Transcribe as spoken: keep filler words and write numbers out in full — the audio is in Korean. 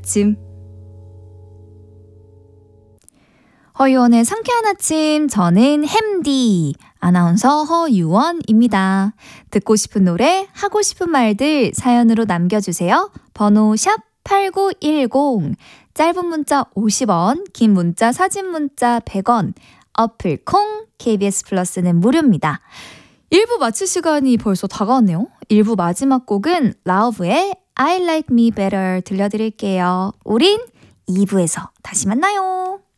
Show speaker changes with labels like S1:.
S1: 아침. 허유원의 상쾌한 아침, 저는 햄디 아나운서 허유원입니다. 듣고 싶은 노래, 하고 싶은 말들 사연으로 남겨주세요. 번호 샵 팔구일공, 짧은 문자 오십 원, 긴 문자 사진 문자 백 원, 어플 콩, 케이비에스 플러스는 무료입니다. 일 부 마칠 시간이 벌써 다가왔네요. 일 부 마지막 곡은 라우브의 I Like Me Better 들려드릴게요. 우린 이 부에서 다시 만나요.